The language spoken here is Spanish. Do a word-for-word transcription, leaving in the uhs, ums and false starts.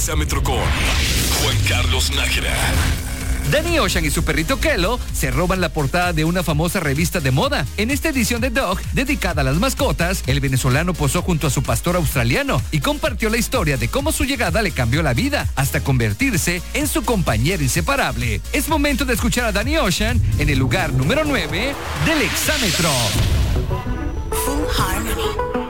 Exámetro con Juan Carlos Nájera. Danny Ocean y su perrito Kelo se roban la portada de una famosa revista de moda. En esta edición de Dog, dedicada a las mascotas, el venezolano posó junto a su pastor australiano y compartió la historia de cómo su llegada le cambió la vida hasta convertirse en su compañero inseparable. Es momento de escuchar a Danny Ocean en el lugar número nueve del Exámetro. Full Harmony.